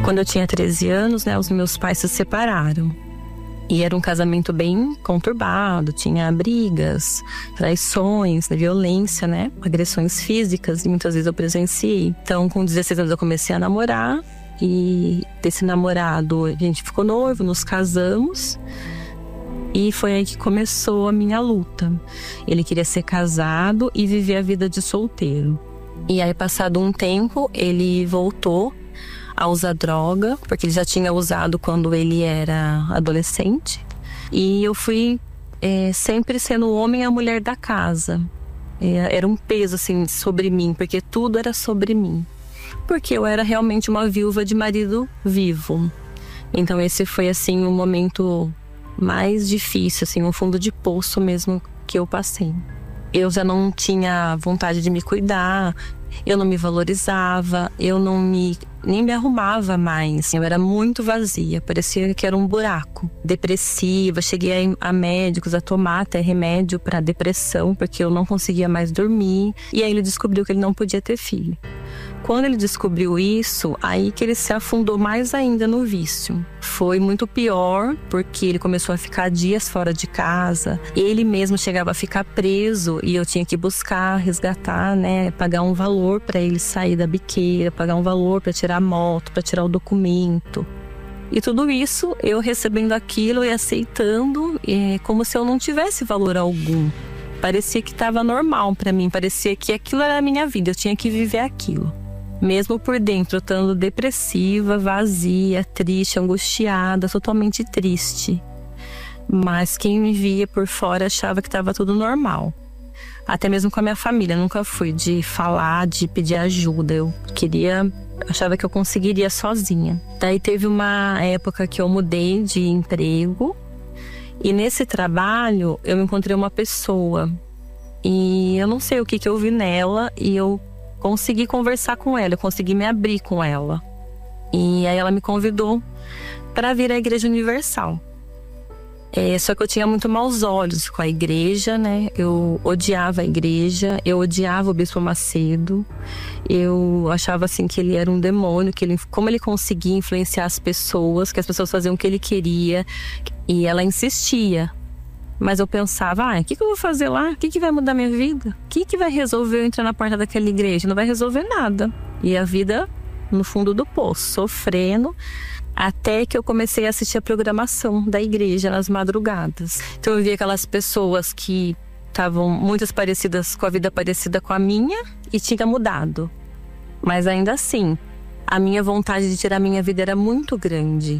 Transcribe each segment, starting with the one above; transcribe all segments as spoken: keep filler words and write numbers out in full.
Quando eu tinha treze anos, né, os meus pais se separaram. E era um casamento bem conturbado, tinha brigas, traições, violência, né? Agressões físicas, e muitas vezes eu presenciei. Então, com dezesseis anos eu comecei a namorar. E desse namorado, a gente ficou noivo, nos casamos. E foi aí que começou a minha luta. Ele queria ser casado e viver a vida de solteiro. E aí, passado um tempo, ele voltou a usar droga, porque ele já tinha usado quando ele era adolescente. E eu fui é, sempre sendo o homem e a mulher da casa. É, era um peso assim sobre mim, porque tudo era sobre mim. Porque eu era realmente uma viúva de marido vivo. Então esse foi assim um momento mais difícil, assim, um fundo de poço mesmo que eu passei. Eu já não tinha vontade de me cuidar, eu não me valorizava, eu não me nem me arrumava mais. Eu era muito vazia, parecia que era um buraco. Depressiva, cheguei a, a médicos a tomar até remédio para depressão, porque eu não conseguia mais dormir. E aí ele descobriu que ele não podia ter filho. Quando ele descobriu isso, aí que ele se afundou mais ainda no vício. Foi muito pior, porque ele começou a ficar dias fora de casa. Ele mesmo chegava a ficar preso e eu tinha que buscar, resgatar, né? Pagar um valor para ele sair da biqueira, pagar um valor para tirar a moto, para tirar o documento. E tudo isso, eu recebendo aquilo e aceitando, é, como se eu não tivesse valor algum. Parecia que estava normal para mim, parecia que aquilo era a minha vida, eu tinha que viver aquilo. Mesmo por dentro, eu estando depressiva, vazia, triste, angustiada, totalmente triste. Mas quem me via por fora achava que estava tudo normal. Até mesmo com a minha família, nunca fui de falar, de pedir ajuda. Eu queria, achava que eu conseguiria sozinha. Daí teve uma época que eu mudei de emprego. E nesse trabalho, eu encontrei uma pessoa. E eu não sei o que, que eu vi nela, e eu consegui conversar com ela, eu consegui me abrir com ela. E aí ela me convidou para vir à Igreja Universal. É, só que eu tinha muito maus olhos com a igreja, né? Eu odiava a igreja, eu odiava o Bispo Macedo. Eu achava assim que ele era um demônio, que ele, como ele conseguia influenciar as pessoas, que as pessoas faziam o que ele queria. E ela insistia. Mas eu pensava, ah, o que, que eu vou fazer lá? O que, que vai mudar minha vida? O que, que vai resolver eu entrar na porta daquela igreja? Não vai resolver nada. E a vida no fundo do poço, sofrendo, até que eu comecei a assistir a programação da igreja nas madrugadas. Então eu via aquelas pessoas que estavam muitas parecidas com a vida parecida com a minha e tinha mudado. Mas ainda assim, a minha vontade de tirar a minha vida era muito grande.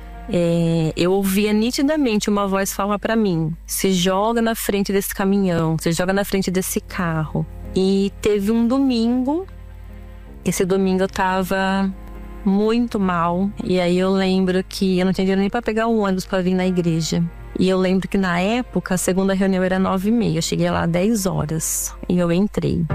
É, eu ouvia nitidamente uma voz falar pra mim: se joga na frente desse caminhão, se joga na frente desse carro. E teve um domingo, esse domingo eu tava muito mal. E aí eu lembro que eu não tinha dinheiro nem pra pegar o ônibus pra vir na igreja. E eu lembro que na época a segunda reunião era nove e meia, eu cheguei lá às dez horas e eu entrei.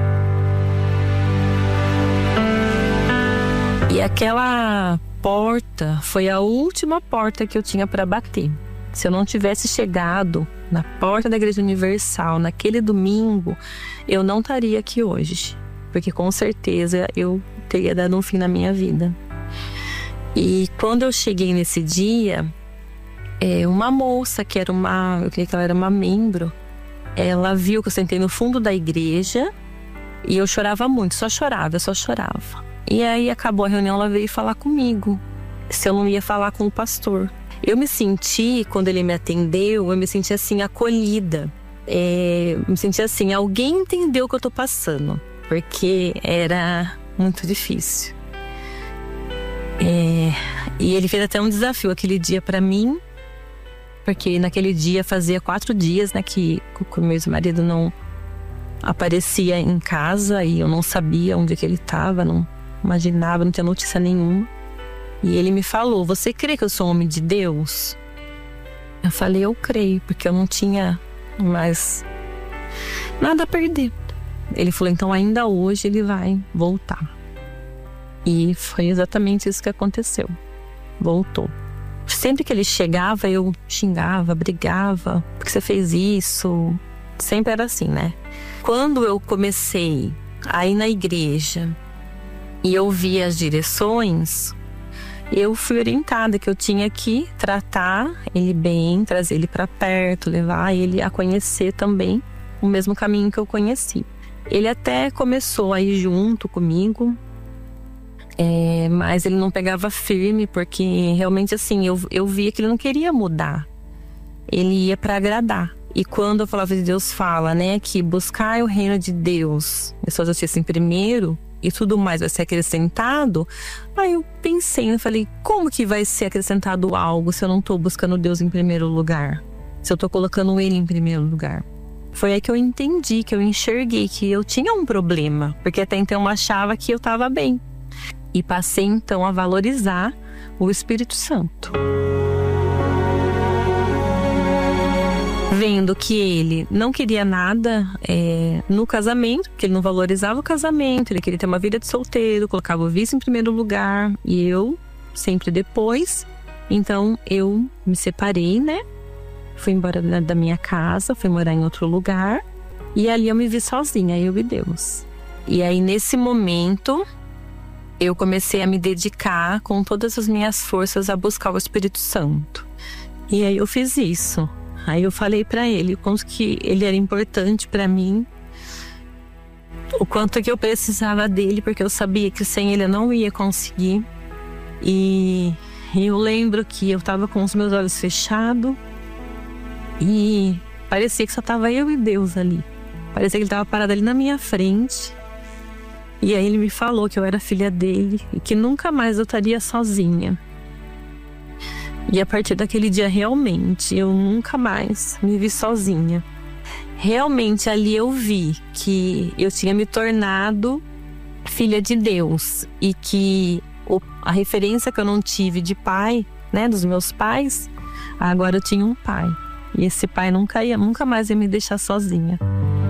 E aquela porta foi a última porta que eu tinha para bater. Se eu não tivesse chegado na porta da Igreja Universal naquele domingo, eu não estaria aqui hoje, porque com certeza eu teria dado um fim na minha vida. E quando eu cheguei nesse dia, é, uma moça que era uma, eu creio que ela era uma membro, ela viu que eu sentei no fundo da igreja e eu chorava muito, só chorava, eu só chorava. E aí acabou a reunião, ela veio falar comigo se eu não ia falar com o pastor. Eu me senti, quando ele me atendeu, eu me senti assim, acolhida. É, me senti assim, alguém entendeu o que eu tô passando, porque era muito difícil. É, e ele fez até um desafio aquele dia pra mim, porque naquele dia fazia quatro dias, né, que o meu ex-marido não aparecia em casa e eu não sabia onde que ele estava, não imaginava, não tinha notícia nenhuma. E ele me falou: você crê que eu sou homem de Deus? Eu falei: eu creio, porque eu não tinha mais nada a perder. Ele falou: então ainda hoje ele vai voltar. E foi exatamente isso que aconteceu. Voltou. Sempre que ele chegava, eu xingava, brigava: por que você fez isso? Sempre era assim, né? Quando eu comecei a ir na igreja e eu via as direções, eu fui orientada que eu tinha que tratar ele bem, trazer ele para perto, levar ele a conhecer também o mesmo caminho que eu conheci. Ele até começou a ir junto comigo, é, mas ele não pegava firme, porque realmente assim, eu, eu via que ele não queria mudar. Ele ia para agradar. E quando a palavra de Deus fala, né, que buscar o reino de Deus, a sua justiça em primeiro, e tudo mais vai ser acrescentado, aí eu pensei, eu falei, como que vai ser acrescentado algo se eu não estou buscando Deus em primeiro lugar? Se eu estou colocando Ele em primeiro lugar? Foi aí que eu entendi, que eu enxerguei que eu tinha um problema, porque até então eu achava que eu estava bem. E passei então a valorizar o Espírito Santo. Vendo que ele não queria nada é, no casamento, que ele não valorizava o casamento, ele queria ter uma vida de solteiro, colocava o vício em primeiro lugar, e eu sempre depois. Então eu me separei, né? Fui embora da minha casa, fui morar em outro lugar, e ali eu me vi sozinha, eu e Deus. E aí nesse momento eu comecei a me dedicar com todas as minhas forças a buscar o Espírito Santo. E aí eu fiz isso. Aí eu falei pra ele o quanto que ele era importante pra mim, o quanto que eu precisava dele, porque eu sabia que sem ele eu não ia conseguir. E eu lembro que eu tava com os meus olhos fechados e parecia que só tava eu e Deus ali. Parecia que ele tava parado ali na minha frente. E aí ele me falou que eu era filha dele e que nunca mais eu estaria sozinha. E a partir daquele dia, realmente, eu nunca mais me vi sozinha. Realmente, ali eu vi que eu tinha me tornado filha de Deus. E que a referência que eu não tive de pai, né, dos meus pais, agora eu tinha um pai. E esse pai nunca, ia, nunca mais ia me deixar sozinha.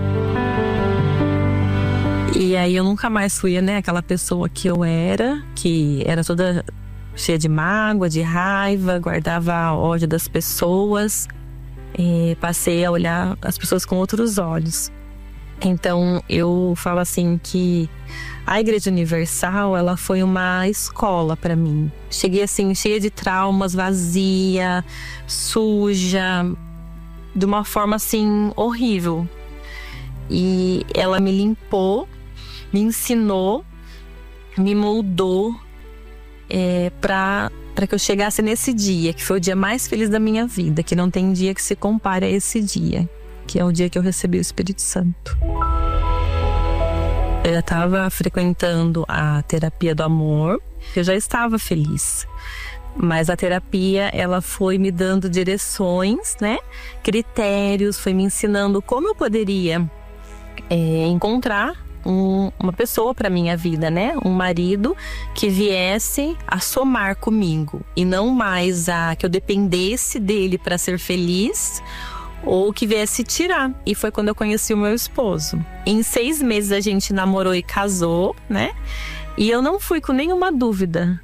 E aí eu nunca mais fui, né, aquela pessoa que eu era, que era toda cheia de mágoa, de raiva, guardava ódio das pessoas. E passei a olhar as pessoas com outros olhos. Então eu falo assim que a Igreja Universal, ela foi uma escola para mim. Cheguei assim cheia de traumas, vazia, suja, de uma forma assim horrível. E ela me limpou, me ensinou, me moldou é, para para que eu chegasse nesse dia, que foi o dia mais feliz da minha vida, que não tem dia que se compare a esse dia, que é o dia que eu recebi o Espírito Santo. Eu já estava frequentando a terapia do amor, eu já estava feliz. Mas a terapia, ela foi me dando direções, né? Critérios, foi me ensinando como eu poderia é, encontrar um, uma pessoa para minha vida, né? Um marido que viesse a somar comigo e não mais a que eu dependesse dele para ser feliz ou que viesse tirar. E foi quando eu conheci o meu esposo. Em seis meses a gente namorou e casou, né? E eu não fui com nenhuma dúvida.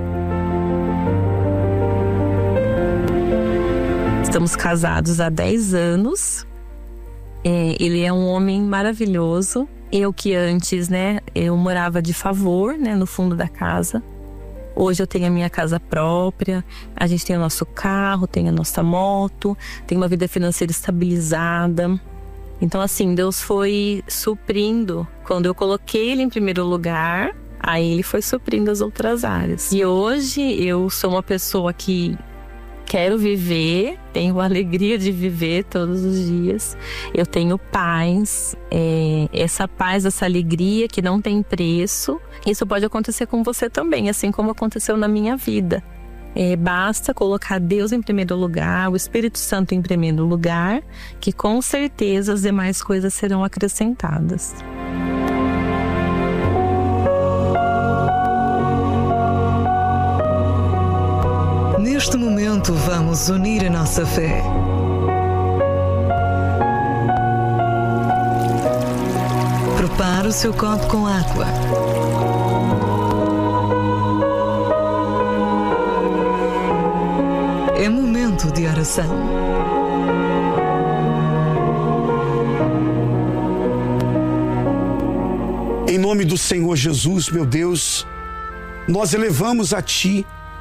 Estamos casados há dez anos. É, ele é um homem maravilhoso. Eu que antes, né, eu morava de favor, né, no fundo da casa. Hoje eu tenho a minha casa própria, a gente tem o nosso carro, tem a nossa moto, tem uma vida financeira estabilizada. Então assim, Deus foi suprindo. Quando eu coloquei Ele em primeiro lugar, aí Ele foi suprindo as outras áreas. E hoje eu sou uma pessoa que quero viver, tenho a alegria de viver todos os dias. Eu tenho paz, é, essa paz, essa alegria que não tem preço. Isso pode acontecer com você também, assim como aconteceu na minha vida. É, basta colocar Deus em primeiro lugar, o Espírito Santo em primeiro lugar, que com certeza as demais coisas serão acrescentadas. Neste momento vamos unir a nossa fé. Prepare o seu copo com água. É momento de oração. Em nome do Senhor Jesus, meu Deus, nós elevamos a Ti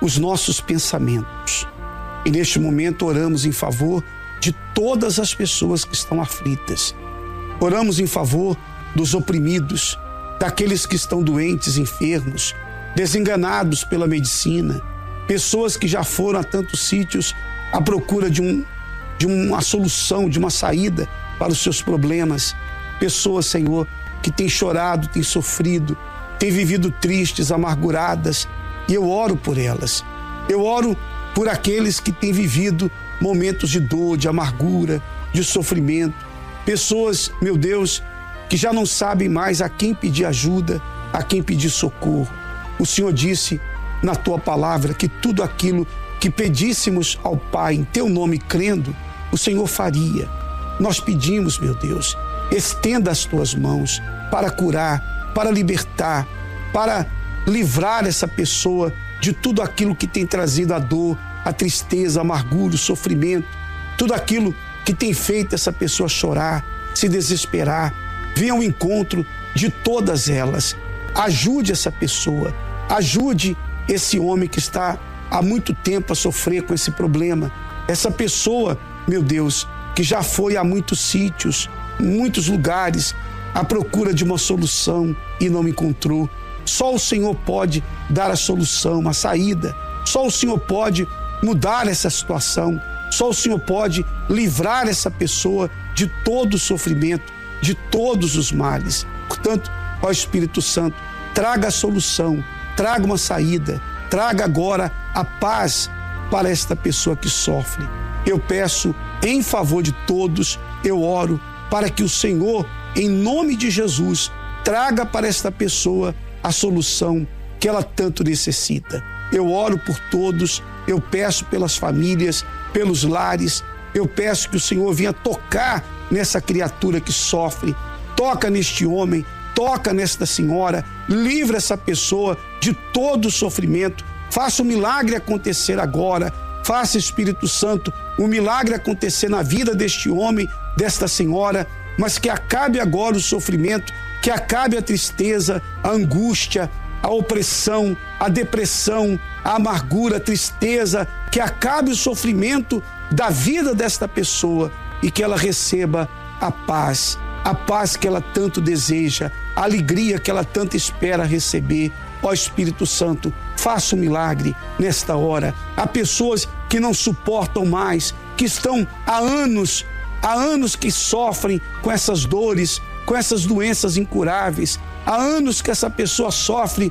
os nossos pensamentos. E neste momento oramos em favor de todas as pessoas que estão aflitas. Oramos em favor dos oprimidos, daqueles que estão doentes, enfermos, desenganados pela medicina, pessoas que já foram a tantos sítios à procura de, um, de uma solução, de uma saída para os seus problemas. Pessoas, Senhor, que têm chorado, têm sofrido, têm vivido tristes, amarguradas, e eu oro por elas. Eu oro por aqueles que têm vivido momentos de dor, de amargura, de sofrimento. Pessoas, meu Deus, que já não sabem mais a quem pedir ajuda, a quem pedir socorro. O Senhor disse na tua palavra que tudo aquilo que pedíssemos ao Pai em teu nome crendo, o Senhor faria. Nós pedimos, meu Deus, estenda as tuas mãos para curar, para libertar, para livrar essa pessoa de tudo aquilo que tem trazido a dor, a tristeza, a amargura, o sofrimento, tudo aquilo que tem feito essa pessoa chorar, se desesperar. Venha ao encontro de todas elas. Ajude essa pessoa, ajude esse homem que está há muito tempo a sofrer com esse problema. Essa pessoa, meu Deus, que já foi a muitos sítios, muitos lugares, à procura de uma solução e não encontrou. Só o Senhor pode dar a solução, a saída. Só o Senhor pode mudar essa situação. Só o Senhor pode livrar essa pessoa de todo o sofrimento, de todos os males. Portanto, ó Espírito Santo, traga a solução, traga uma saída, traga agora a paz para esta pessoa que sofre. Eu peço em favor de todos, eu oro para que o Senhor, em nome de Jesus, traga para esta pessoa a solução que ela tanto necessita. Eu oro por todos, eu peço pelas famílias, pelos lares, eu peço que o Senhor venha tocar nessa criatura que sofre, toca neste homem, toca nesta senhora, livra essa pessoa de todo o sofrimento, faça o milagre acontecer agora, faça, Espírito Santo, o milagre acontecer na vida deste homem, desta senhora, mas que acabe agora o sofrimento, que acabe a tristeza, a angústia, a opressão, a depressão, a amargura, a tristeza, que acabe o sofrimento da vida desta pessoa e que ela receba a paz, a paz que ela tanto deseja, a alegria que ela tanto espera receber. Ó Espírito Santo, faça um milagre nesta hora. Há pessoas que não suportam mais, que estão há anos, há anos que sofrem com essas dores, com essas doenças incuráveis. Há anos que essa pessoa sofre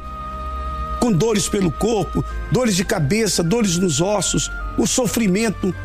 com dores pelo corpo, dores de cabeça, dores nos ossos. O sofrimento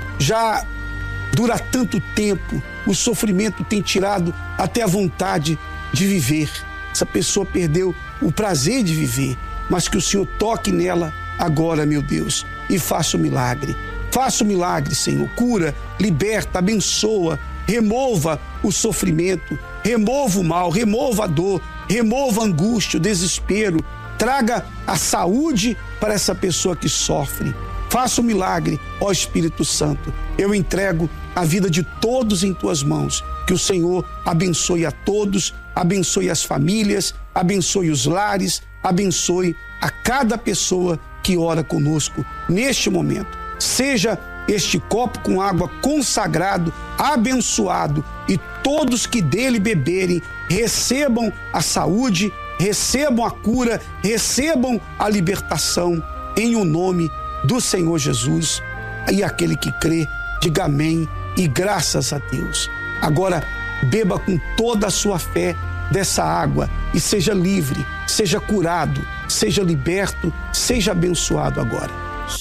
já dura tanto tempo, o sofrimento tem tirado até a vontade de viver. Essa pessoa perdeu o prazer de viver, mas que o Senhor toque nela agora, meu Deus, e faça o milagre. Faça o milagre, Senhor. Cura, liberta, abençoa, remova o sofrimento, remova o mal, remova a dor, remova a angústia, o desespero. Traga a saúde para essa pessoa que sofre. Faça o milagre, ó Espírito Santo. Eu entrego a vida de todos em tuas mãos. Que o Senhor abençoe a todos, abençoe as famílias, abençoe os lares, abençoe a cada pessoa que ora conosco neste momento. Seja este copo com água consagrado, abençoado, e todos que dele beberem recebam a saúde, recebam a cura, recebam a libertação em o nome do Senhor Jesus. E aquele que crê, diga amém e graças a Deus. Agora, beba com toda a sua fé dessa água e seja livre, seja curado, seja liberto, seja abençoado agora.